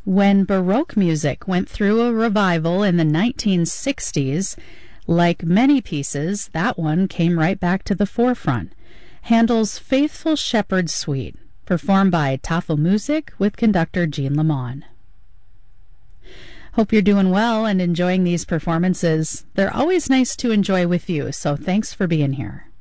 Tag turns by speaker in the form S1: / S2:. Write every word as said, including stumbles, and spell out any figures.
S1: When Baroque music went through a revival in the nineteen sixties, like many pieces, that one came right back to the forefront. Handel's Faithful Shepherd Suite, performed by Tafelmusik with conductor Jean Lamont. Hope you're doing well and enjoying these performances. They're always nice to enjoy with you, so thanks for being here.